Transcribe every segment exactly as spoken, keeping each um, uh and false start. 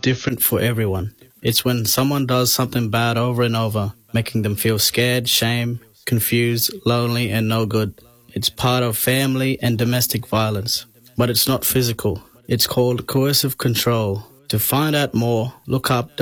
different for everyone. It's when someone does something bad over and over, making them feel scared, shame, confused, lonely, and no good. It's part of family and domestic violence, but it's not physical. It's called coercive control. To find out more, look up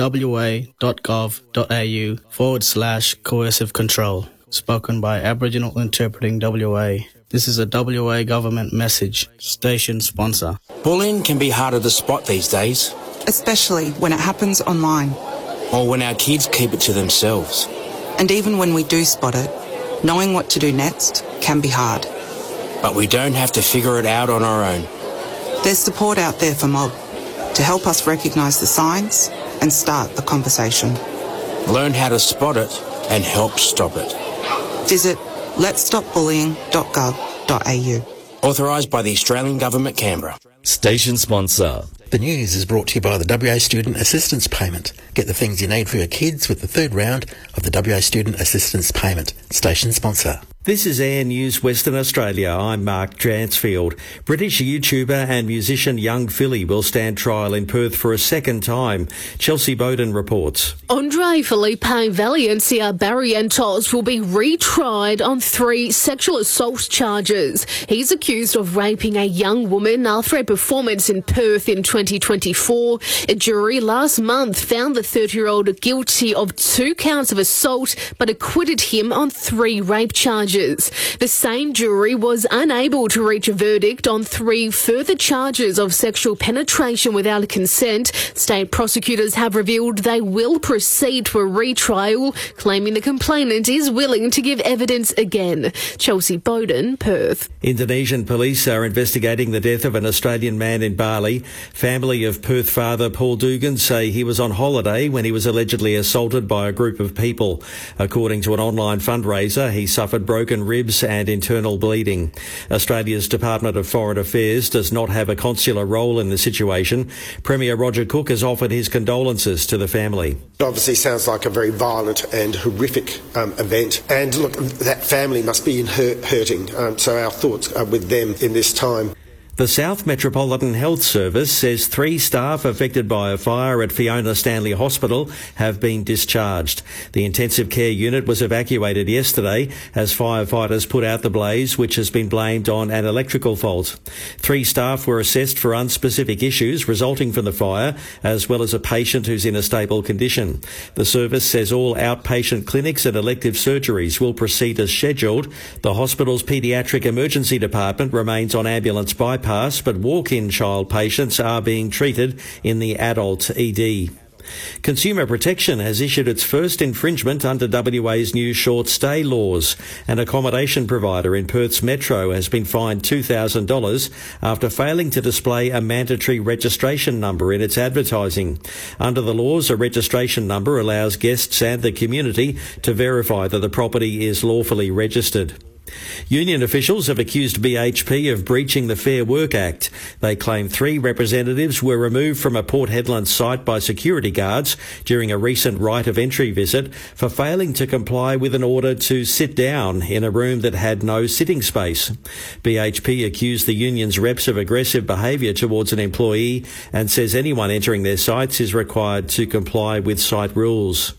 wa.gov.au forward slash coercive control. Spoken by Aboriginal Interpreting W A. This is a W A government message. Station sponsor. Bullying can be harder to spot these days. Especially when it happens online. Or when our kids keep it to themselves. And even when we do spot it, knowing what to do next can be hard. But we don't have to figure it out on our own. There's support out there for Mob to help us recognise the signs and start the conversation. Learn how to spot it and help stop it. Visit lets stop bullying dot gov dot a u. Authorised by the Australian Government, Canberra. Station sponsor. The news is brought to you by the W A Student Assistance Payment. Get the things you need for your kids with the third round of the W A Student Assistance Payment. Station sponsor. This is Air News Western Australia. I'm Mark Dransfield. British YouTuber and musician Young Philly will stand trial in Perth for a second time. Chelsea Bowden reports. Andre Felipe Valencia Barrientos will be retried on three sexual assault charges. He's accused of raping a young woman after a performance in Perth in twenty twenty-four. A jury last month found the thirty-year-old guilty of two counts of assault but acquitted him on three rape charges. The same jury was unable to reach a verdict on three further charges of sexual penetration without consent. State prosecutors have revealed they will proceed to a retrial, claiming the complainant is willing to give evidence again. Chelsea Bowden, Perth. Indonesian police are investigating the death of an Australian man in Bali. Family of Perth father Paul Dugan say he was on holiday when he was allegedly assaulted by a group of people. According to an online fundraiser, he suffered broken ribs and internal bleeding. Australia's Department of Foreign Affairs does not have a consular role in the situation. Premier Roger Cook has offered his condolences to the family. It obviously sounds like a very violent and horrific um, event. And look, that family must be in hurt, hurting. Um, so our thoughts are with them in this time. The South Metropolitan Health Service says three staff affected by a fire at Fiona Stanley Hospital have been discharged. The intensive care unit was evacuated yesterday as firefighters put out the blaze, which has been blamed on an electrical fault. Three staff were assessed for unspecific issues resulting from the fire, as well as a patient who's in a stable condition. The service says all outpatient clinics and elective surgeries will proceed as scheduled. The hospital's paediatric emergency department remains on ambulance bypass, but walk-in child patients are being treated in the adult E D. Consumer Protection has issued its first infringement under W A's new short stay laws. An accommodation provider in Perth's Metro has been fined two thousand dollars after failing to display a mandatory registration number in its advertising. Under the laws, a registration number allows guests and the community to verify that the property is lawfully registered. Union officials have accused B H P of breaching the Fair Work Act. They claim three representatives were removed from a Port Hedland site by security guards during a recent right of entry visit for failing to comply with an order to sit down in a room that had no sitting space. B H P accused the union's reps of aggressive behaviour towards an employee and says anyone entering their sites is required to comply with site rules.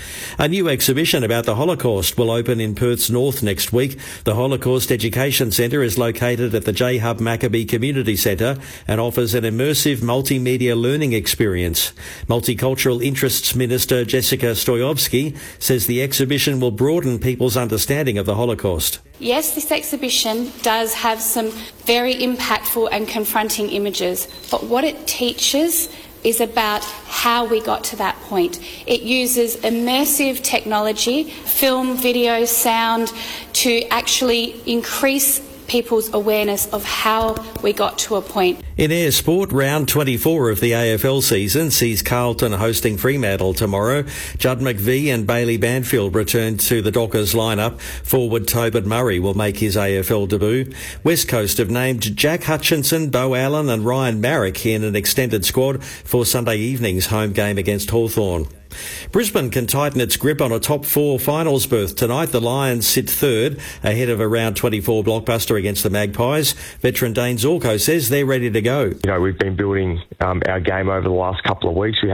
A new exhibition about the Holocaust will open in Perth's north next week. The Holocaust Education Centre is located at the J Hub Maccabee Community Centre and offers an immersive multimedia learning experience. Multicultural Interests Minister Jessica Stoyovsky says the exhibition will broaden people's understanding of the Holocaust. Yes, this exhibition does have some very impactful and confronting images, but what it teaches is about how we got to that point. It uses immersive technology, film, video, sound, to actually increase people's awareness of how we got to a point. In air sport, round twenty-four of the A F L season sees Carlton hosting Fremantle tomorrow. Judd McVie and Bailey Banfield return to the Dockers lineup. Forward Tobin Murray will make his A F L debut. West Coast have named Jack Hutchinson, Bo Allen and Ryan Marrick in an extended squad for Sunday evening's home game against Hawthorn. Brisbane can tighten its grip on a top four finals berth tonight. The Lions sit third ahead of a round twenty-four blockbuster against the Magpies. Veteran Dane Zorko says they're ready to go. You know, we've been building um, our game over the last couple of weeks. We